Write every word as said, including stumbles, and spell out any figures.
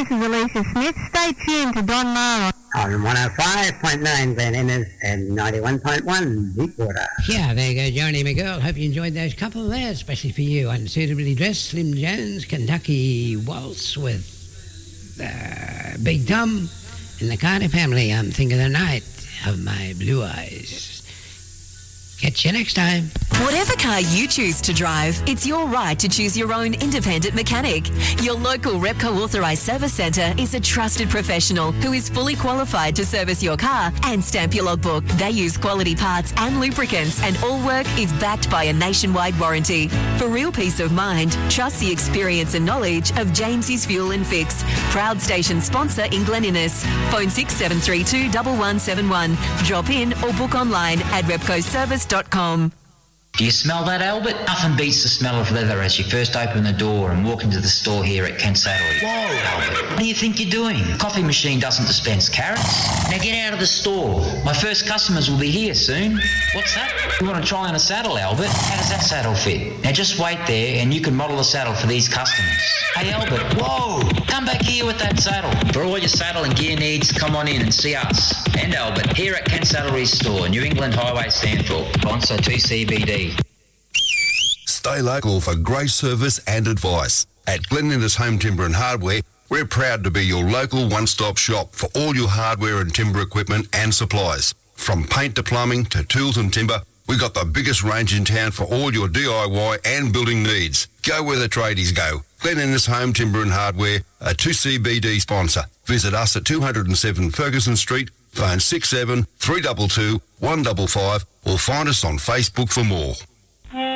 this is Alicia Smith. Stay tuned to Don Maher on one oh five point nine Glen Innes and ninety-one point one Deepwater. Yeah, there you go, Johnny McGill. Hope you enjoyed those couple there, especially for you. Unsuitably Dressed, Slim Jones, Kentucky Waltz with uh, Big Tom, and the Carter Family. I'm thinking of the night of my blue eyes. Catch you next time. Whatever car you choose to drive, it's your right to choose your own independent mechanic. Your local Repco authorised service centre is a trusted professional who is fully qualified to service your car and stamp your logbook. They use quality parts and lubricants, and all work is backed by a nationwide warranty. For real peace of mind, trust the experience and knowledge of James's Fuel and Fix, proud station sponsor in Glen Innes. Phone six seven three two, one one seven one. Drop in or book online at repco service dot com. Do you smell that, Albert? Nothing beats the smell of leather as you first open the door and walk into the store here at Kent Saddlery. Whoa, Albert, what do you think you're doing? The coffee machine doesn't dispense carrots. Now get out of the store. My first customers will be here soon. What's that? You want to try on a saddle, Albert? How does that saddle fit? Now just wait there and you can model a saddle for these customers. Hey, Albert, whoa! Come back here with that saddle. For all your saddle and gear needs, come on in and see us. And Albert, here at Kent Saddlery Store, New England Highway, Stanthorpe. Bonso two C B D. Stay local for great service and advice. At Glen Innes Home Timber and Hardware, we're proud to be your local one-stop shop for all your hardware and timber equipment and supplies. From paint to plumbing to tools and timber, we've got the biggest range in town for all your D I Y and building needs. Go where the tradies go. Glen Innes Home Timber and Hardware, a two C B D sponsor. Visit us at two oh seven Ferguson Street, phone six seven three two two one five five, or find us on Facebook for more.